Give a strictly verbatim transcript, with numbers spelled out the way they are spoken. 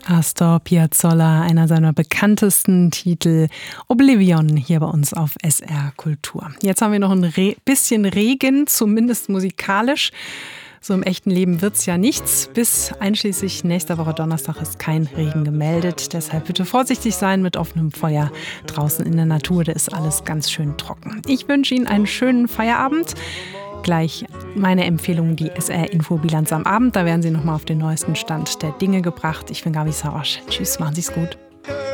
Astor Piazzolla, einer seiner bekanntesten Titel, Oblivion, hier bei uns auf S R Kultur. Jetzt haben wir noch ein Re- bisschen Regen, zumindest musikalisch. So im echten Leben wird's ja nichts. Bis einschließlich nächster Woche Donnerstag ist kein Regen gemeldet. Deshalb bitte vorsichtig sein mit offenem Feuer draußen in der Natur. Da ist alles ganz schön trocken. Ich wünsche Ihnen einen schönen Feierabend. Gleich meine Empfehlung, die S R-Infobilanz am Abend. Da werden Sie nochmal auf den neuesten Stand der Dinge gebracht. Ich bin Gabi Sarasch. Tschüss, machen Sie es gut.